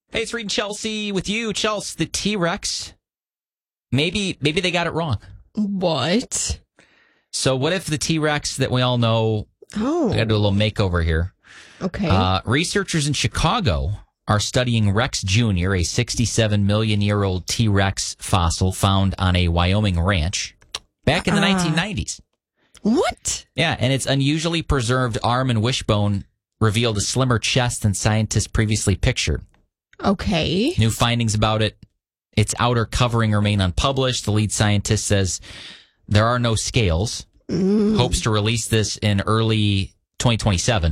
Hey, it's Reed and Chelsea with you. Chelsea, the T-Rex, maybe they got it wrong. What? So what if the T-Rex that we all know, I got to do a little makeover here. Okay. Researchers in Chicago are studying Rex Jr., a 67 million year old T-Rex fossil found on a Wyoming ranch back in the 1990s. What? Yeah, and its unusually preserved arm and wishbone revealed a slimmer chest than scientists previously pictured. Okay. New findings about it. Its outer covering remain unpublished. The lead scientist says there are no scales. Hopes to release this in early 2027.